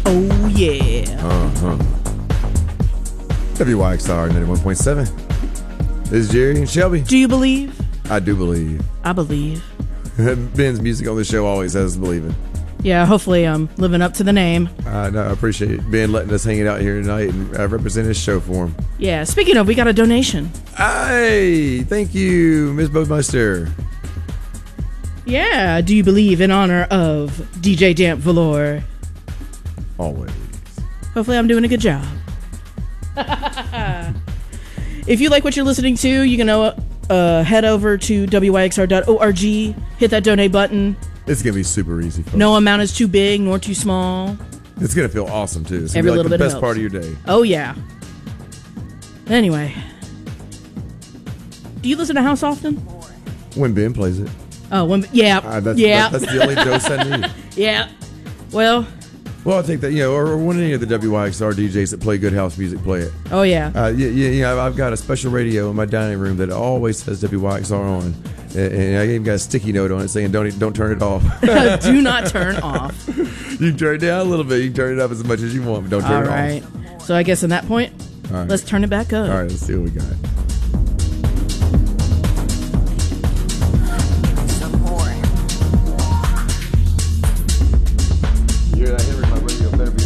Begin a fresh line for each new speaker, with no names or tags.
Oh, yeah.
WYXR 91.7. This is Jerry and Shelby.
Do you believe?
I do believe.
I believe.
Ben's music on the show always has us believing.
Yeah, hopefully I'm living up to the name.
No, I appreciate Ben letting us hang it out here tonight and represent his show for him.
Yeah, speaking of, we got a donation.
Hey, thank you, Ms. Bodemeister.
Yeah, do you believe in honor of DJ Damp Velour?
Always.
Hopefully I'm doing a good job. If you like what you're listening to, you can head over to wyxr.org, hit that donate button.
It's going to be super easy, folks.
No amount is too big nor too small.
It's going to feel awesome, too. It's going
Every
to be like
little
the
bit
best
helps.
part of your day.
Oh, yeah. Anyway. Do you listen to House often?
When Ben plays it.
Oh, yeah.
That's the only dose I need.
Yeah. Well,
I'll take that. Or when any of the WYXR DJs that play good house music play it.
oh, yeah.
I've got a special radio in my dining room that always says WYXR on. And I even got a sticky note on it saying don't turn it off.
Do not turn off.
You can turn it down a little bit. You can turn it up as much as you want, but don't turn it off.
All right. So I guess in that point,
All right.
let's turn it back up.
All right, let's see what we got.